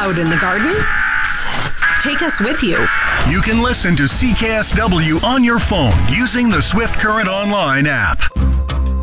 out in the garden? Take us with you. You can listen to CKSW on your phone using the Swift Current Online app.